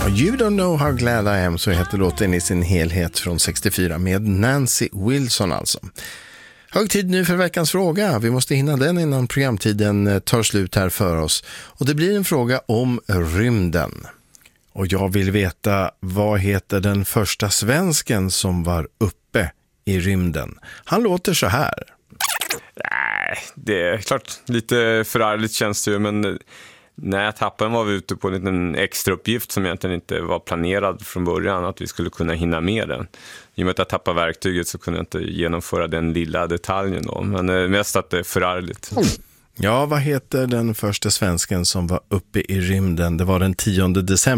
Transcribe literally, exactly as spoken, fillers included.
You don't know how glad I am, så heter låten i sin helhet från sextiofyra med Nancy Wilson alltså. Hög tid nu för veckans fråga. Vi måste hinna den innan programtiden tar slut här för oss. Och det blir en fråga om rymden. Och jag vill veta, vad heter den första svensken som var uppe i rymden? Han låter så här. Nej, det är klart lite förargligt känns det ju, men när jag tappade var vi ute på en liten extra uppgift som egentligen inte var planerad från början, att vi skulle kunna hinna med den. I och med att jag tappade verktyget så kunde jag inte genomföra den lilla detaljen då, men mest att det är förargligt. Ja, vad heter den första svensken som var uppe i rymden? Det var den tionde december.